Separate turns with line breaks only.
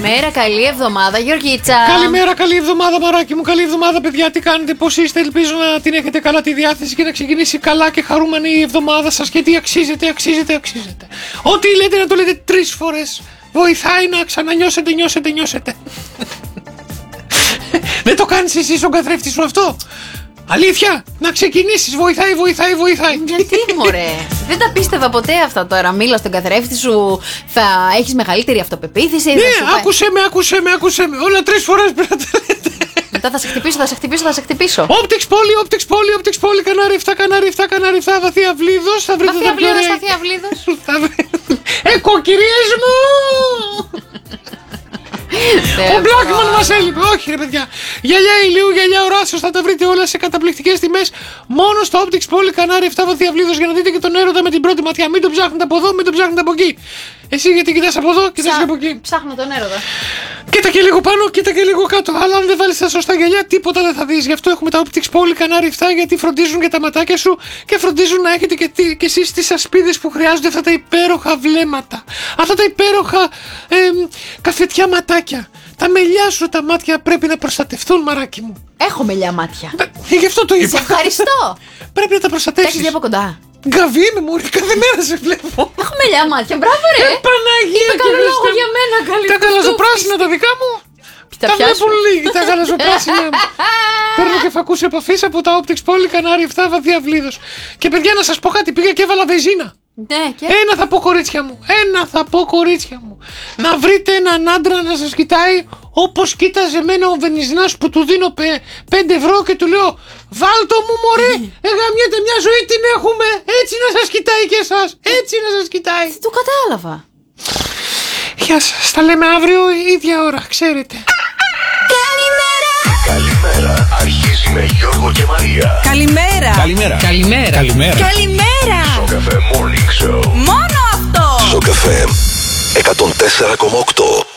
Καλημέρα, καλή εβδομάδα, Γεωργίτσα.
Καλημέρα, καλή εβδομάδα, μαράκι μου. Καλή εβδομάδα, παιδιά. Τι κάνετε, πώς είστε? Ελπίζω να την έχετε καλά τη διάθεση και να ξεκινήσει καλά και χαρούμενη η εβδομάδα σας. Γιατί αξίζετε. Ό,τι λέτε να το λέτε 3 φορές. Βοηθάει να ξανανιώσετε, νιώσετε. Δεν το κάνεις εσύ στον καθρέφτη σου αυτό? Αλήθεια, να ξεκινήσεις, βοηθάει.
Γιατί μωρέ, δεν τα πίστευα ποτέ αυτά τώρα. Μίλα στον καθρέφτη σου, θα έχεις μεγαλύτερη αυτοπεποίθηση.
Ναι, άκουσε με. Όλα 3 φορές πρέπει να τα λέτε.
Μετά θα σε χτυπήσω.
Optics Poly, κανάρι 7, κανάρι 7, βαθία Βλίδος. Θα βρείτε τα πιο ωραία.
Βαθία Βλίδος.
Κυρίες μου! Ο Blackman μας έλειπε. Όχι ρε παιδιά. Γυαλιά ηλίου, γυαλιά οράσεως, θα τα βρείτε όλα σε καταπληκτικές τιμές. Μόνο στο Optics Poly, κανάρι 7, βαθία Βλίδος, για να δείτε και τον έρωτα με την πρώτη ματιά. Μην τον ψάχνετε από εδώ, μην τον ψάχνετε από εκεί. Εσύ γιατί κοιτάς από εδώ, κοιτάς και από εκεί.
Ψάχνω τον έρωτα.
Κοίτα και λίγο πάνω, κοίτα και λίγο κάτω. Αλλά αν δεν βάλεις τα σωστά γυαλιά, τίποτα δεν θα δεις. Γι' αυτό έχουμε τα Optics Poly, κανάρι 7, γιατί φροντίζουν και τα ματάκια σου και φροντίζουν να έχετε και εσείς τις ασπίδες που χρειάζονται, αυτά τα υπέροχα βλέμματα. Αυτά τα υπέροχα καφετιά ματάκια. Τα μελιά σου τα μάτια πρέπει να προστατευτούν, μαράκι μου.
Έχω μελιά μάτια.
Γι' αυτό το είπα.
Σε ευχαριστώ.
Πρέπει να τα προστατεύσεις.
Έχεις δει από κοντά?
Γκαβί με μωρή, κάθε μέρα σε βλέπω.
Έχω μελιά μάτια, μπράβο ρε.
Παναγία,
είπε καλό λόγο για μένα, καλή.
Τα γαλαζοπράσινα τα δικά μου. Τα βλέπουν λίγοι, τα γαλαζοπράσινα. Παίρνω και φακούς επαφής από τα Optics Poly, κανάρι 7, βαθία Βλίδος. Και παιδιά, να σας πω κάτι, πήγα και έβαλα βενζίνα.
Ναι, και...
Ένα θα πω κορίτσια μου. Να βρείτε έναν άντρα να σας κοιτάει όπως κοίταζε εμένα ο βενιζινάς που του δίνω 5 ευρώ και του λέω βάλτο μου μωρέ, εγαμιέται μια ζωή την έχουμε. Έτσι να σας κοιτάει και εσάς. Έτσι να σας κοιτάει.
Δεν το κατάλαβα.
Γεια σας, τα λέμε αύριο ίδια ώρα, ξέρετε.
Καλημέρα, αρχίζει με Γιώργο και Μαρία.
Καλημέρα.
Στο Καφέ Morning Show.
Μόνο αυτό.
Στο Καφέ 104,8.